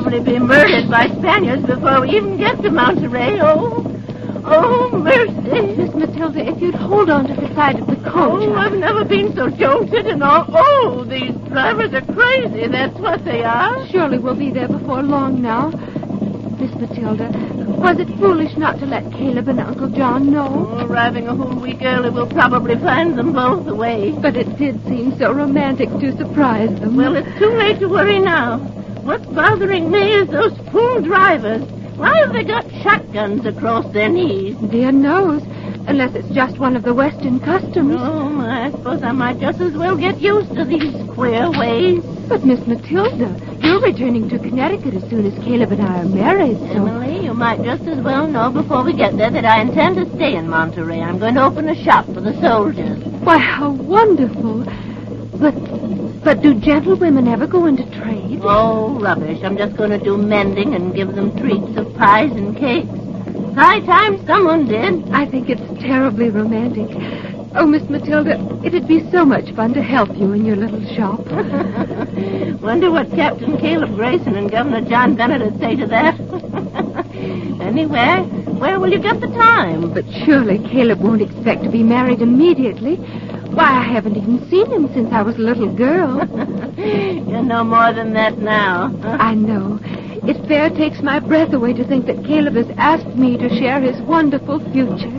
probably be murdered by Spaniards before we even get to Monterey. Oh, mercy. Miss Matilda, if you'd hold on to the side of the coach. Oh, I've never been so jolted and all. Oh, these drivers are crazy. That's what they are. Surely we'll be there before long now. Miss Matilda, was it foolish not to let Caleb and Uncle John know? Oh, arriving a whole week early, we'll probably find them both away. But it did seem so romantic to surprise them. Well, it's too late to worry now. What's bothering me is those fool drivers. Why have they got shotguns across their knees? Dear knows, unless it's just one of the Western customs. Oh, I suppose I might just as well get used to these queer ways. But, Miss Matilda, you're returning to Connecticut as soon as Caleb and I are married, so... Emily, you might just as well know before we get there that I intend to stay in Monterey. I'm going to open a shop for the soldiers. Why, how wonderful. But do gentlewomen ever go into trade? Oh, rubbish. I'm just going to do mending and give them treats of pies and cakes. High time someone did. I think it's terribly romantic. Oh, Miss Matilda, it'd be so much fun to help you in your little shop. Wonder what Captain Caleb Grayson and Governor John Bennett would say to that. Anyway, where will you get the time? But surely Caleb won't expect to be married immediately. Why, I haven't even seen him since I was a little girl. You know more than that now. I know. It fair takes my breath away to think that Caleb has asked me to share his wonderful future.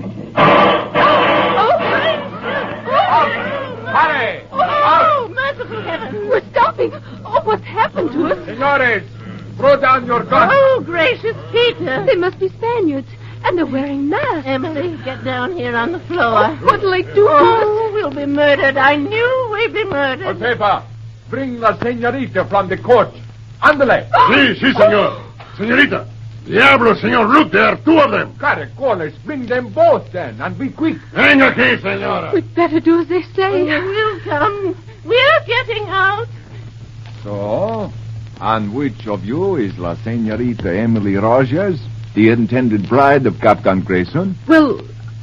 Hurry! Oh, merciful heaven. We're stopping. Oh, what's happened to us? Senores, throw down your guns. Oh, gracious Peter. They must be Spaniards, and they're wearing masks. Emily, get down here on the floor. What'll they do to Oh, we'll be murdered. I knew we'd be murdered. Josefa, bring la señorita from the coach. Ándale. Sí, señor. Señorita. Diablo, señor. Look, there are two of them. Caracoles, bring them both then, and be quick. Venga aquí, señora. We'd better do as they say. We'll come. We're getting out. So, and which of you is la señorita Emily Rogers, the intended bride of Captain Grayson? Well,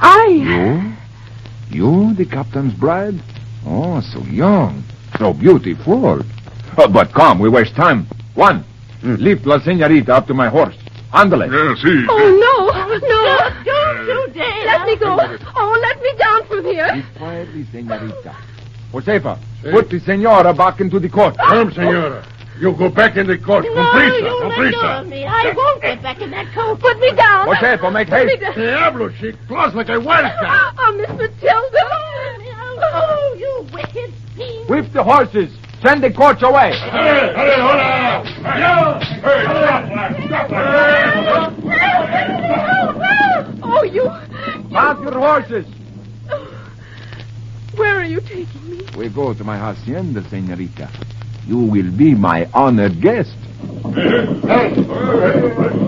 You, the captain's bride? Oh, so young, so beautiful. But come, we waste time. One, lift la señorita up to my horse. Ándale. Sí. Oh, no. Don't you dare. Let me go. Oh, let me down from here. Be quietly, señorita. Josefa, put the señora back into the court. Come, señora. You go back in the coach. No, Comprisa, you let go comprisa. of me. I won't get back in that coat. Put me down. Josefa, make Put me haste. down. Diablo, she flies like a wildcat. Oh, Miss Matilda. Oh, you wicked fiend. Whip the horses. Send the coach away. Hurry, hola. Oh, you... Mount your horses. Where are you taking me? We go to my hacienda, señorita. You will be my honored guest. Hey.